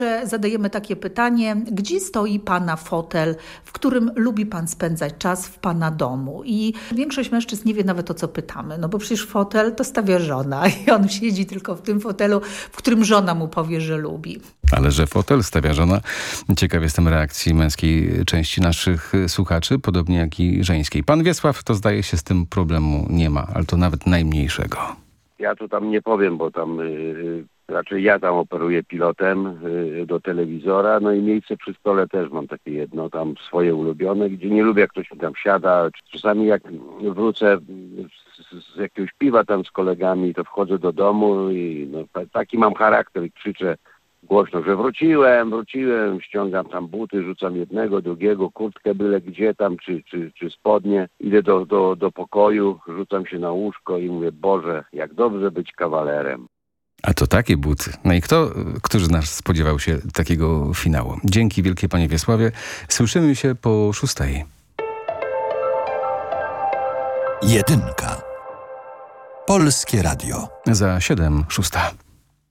Zadajemy takie pytanie, gdzie stoi Pana fotel, w którym lubi Pan spędzać czas w Pana domu? I większość mężczyzn nie wie nawet, o co pytamy, no bo przecież fotel to stawia żona i on siedzi tylko w tym fotelu, w którym żona mu powie, że lubi. Ale że fotel stawia żona, ciekaw jestem reakcji męskiej części naszych słuchaczy, podobnie jak i żeńskiej. Pan Wiesław, to zdaje się, z tym problemu nie ma, ale to nawet najmniejszego. Ja tu tam nie powiem, bo tam raczej ja tam operuję pilotem do telewizora, no i miejsce przy stole też mam takie jedno, tam swoje ulubione, gdzie nie lubię, jak ktoś mi tam siada. Czasami jak wrócę z jakiegoś piwa tam z kolegami, to wchodzę do domu i no, taki mam charakter i krzyczę głośno, że wróciłem, ściągam tam buty, rzucam jednego, drugiego, kurtkę byle gdzie tam, czy spodnie. Idę do pokoju, rzucam się na łóżko i mówię, Boże, jak dobrze być kawalerem. A to takie buty. No i któż z nas spodziewał się takiego finału? Dzięki wielkie, panie Wiesławie. Słyszymy się po 6:00. Jedynka. Polskie Radio. Za 7:06.